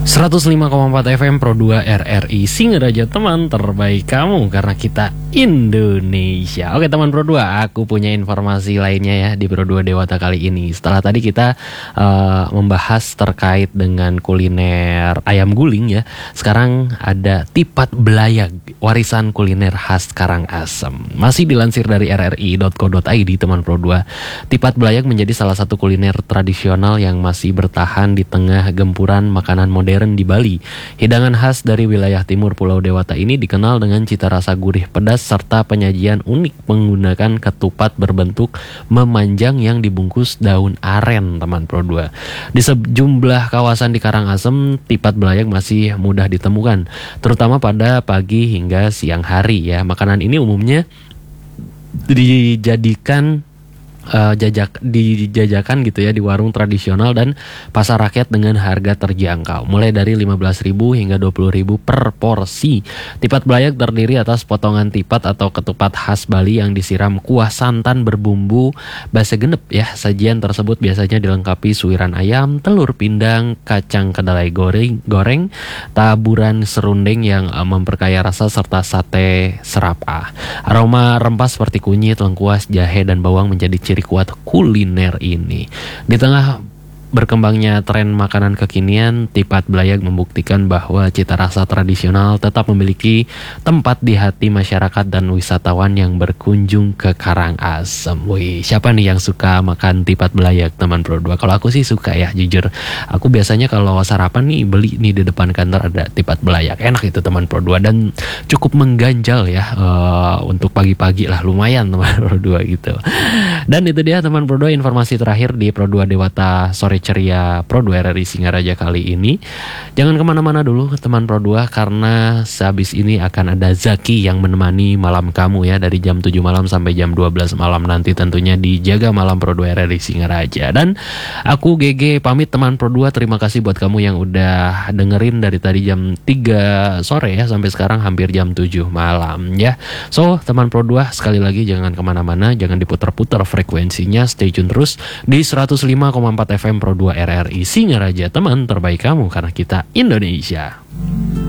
105,4 FM Pro 2 RRI Singaraja, teman terbaik kamu karena kita Indonesia. Oke teman Pro 2, aku punya informasi lainnya ya di Pro 2 Dewata kali ini. Setelah tadi kita membahas terkait dengan kuliner ayam guling ya, sekarang ada tipat belayag, warisan kuliner khas Karangasem. Masih dilansir dari rri.co.id teman Pro 2, tipat belayag menjadi salah satu kuliner tradisional yang masih bertahan di tengah gempuran makanan modern di Bali. Hidangan khas dari wilayah timur Pulau Dewata ini dikenal dengan cita rasa gurih pedas serta penyajian unik menggunakan ketupat berbentuk memanjang yang dibungkus daun aren teman Pro 2. Di sejumlah kawasan di Karangasem, tipat belayag masih mudah ditemukan, terutama pada pagi hingga siang hari ya. Makanan ini umumnya dijadikan dijajakan gitu ya di warung tradisional dan pasar rakyat dengan harga terjangkau mulai dari 15.000 hingga 20.000 per porsi. Tipat belayag terdiri atas potongan tipat atau ketupat khas Bali yang disiram kuah santan berbumbu base genep ya. Sajian tersebut biasanya dilengkapi suiran ayam, telur pindang, kacang kedelai goreng, taburan serundeng yang memperkaya rasa serta sate serapah. Aroma rempah seperti kunyit, lengkuas, jahe dan bawang menjadi ciri kuat kuliner ini. Di tengah berkembangnya tren makanan kekinian, tipat belayag membuktikan bahwa cita rasa tradisional tetap memiliki tempat di hati masyarakat dan wisatawan yang berkunjung ke Karangasem. Wih, siapa nih yang suka makan tipat belayag teman Pro 2? Kalau aku sih suka ya, jujur. Aku biasanya kalau sarapan nih beli nih di depan kantor ada tipat belayag. Enak itu teman Pro 2 dan cukup mengganjal ya untuk pagi-pagi lah, lumayan teman Pro 2 gitu. Dan itu dia teman Pro 2 informasi terakhir di Pro 2 Dewata Sore Ceria Pro 2 RRI Singaraja kali ini. Jangan kemana-mana dulu teman Pro 2 karena sehabis ini akan ada Zaki yang menemani malam kamu ya dari jam 7 malam sampai jam 12 malam nanti tentunya di Jaga Malam Pro 2 RRI Singaraja. Dan aku GG pamit teman Pro 2, terima kasih buat kamu yang udah dengerin dari tadi jam 3 sore ya sampai sekarang hampir jam 7 malam ya. So teman Pro 2 sekali lagi jangan kemana-mana, jangan diputar-putar frekuensinya, stay tune terus di 105,4 FM Pro 2 RRI Singaraja, teman terbaik kamu karena kita Indonesia.